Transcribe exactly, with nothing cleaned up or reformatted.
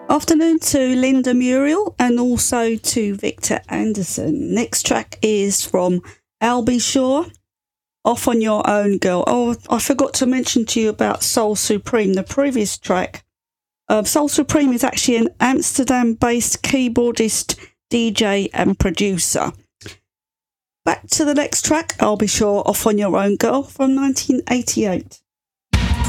Afternoon to Linda Muriel and also to Victor Anderson. Next track is from Albie Shaw, Off on Your Own Girl. Oh, I forgot to mention to you about Soul Supreme, the previous track. Uh, Soul Supreme is actually an Amsterdam-based keyboardist, D J and producer. Back to the next track, Albie Shaw, Off on Your Own Girl from nineteen eighty-eight.